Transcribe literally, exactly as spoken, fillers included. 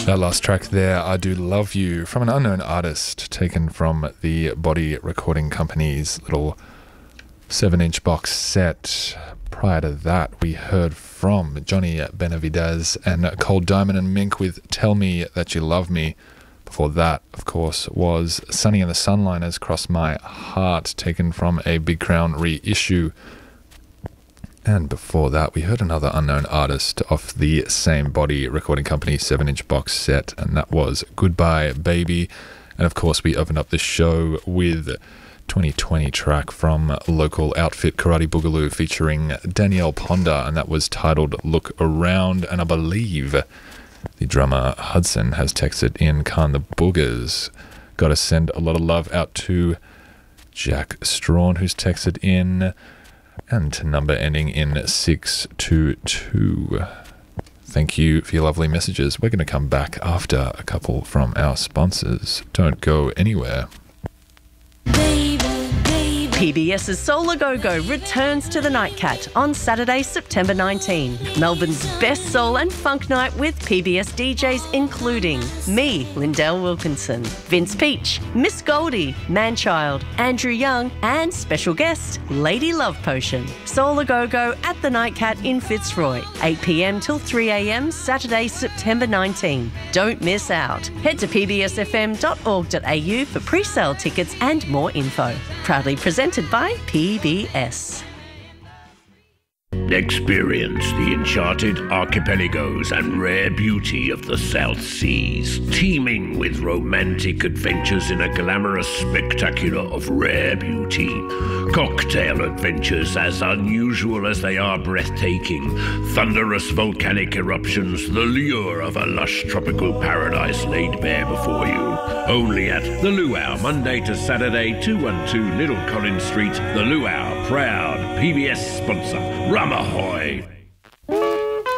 That last track there, I Do Love You, from an unknown artist, taken from the Body Recording Company's little seven-inch box set. Prior to that, we heard from Johnny Benavidez and Cold Diamond and Mink with Tell Me That You Love Me. Before that, of course, was Sunny and the Sunliners, Cross My Heart, taken from a Big Crown reissue. And before that, we heard another unknown artist off the same Body Recording Company seven-inch box set, and that was Goodbye Baby. And of course, we opened up the show with twenty twenty track from local outfit Karate Boogaloo featuring Danielle Ponder, and that was titled Look Around. And I believe the drummer Hudson has texted in, Khan the Boogers. Gotta send a lot of love out to Jack Strawn, who's texted in, and to number ending in six two two. Thank you for your lovely messages. We're going to come back after a couple from our sponsors. Don't go anywhere. PBS's Soul A Go Go returns to the Nightcat on Saturday, September nineteenth. Melbourne's best soul and funk night with P B S D Js including me, Lindell Wilkinson, Vince Peach, Miss Goldie, Manchild, Andrew Young, and special guest, Lady Love Potion. Soul A Go Go at the Nightcat in Fitzroy, eight p m till three a m Saturday, September nineteenth. Don't miss out. Head to p b s f m dot org dot a u for pre-sale tickets and more info. Proudly presented by P B S. Experience the enchanted archipelagos and rare beauty of the South Seas, teeming with romantic adventures in a glamorous spectacular of rare beauty. Cocktail adventures as unusual as they are breathtaking. Thunderous volcanic eruptions, the lure of a lush tropical paradise laid bare before you. Only at The Luau, Monday to Saturday, two twelve Little Collins Street. The Luau, proud P B S sponsor. Rum ahoy!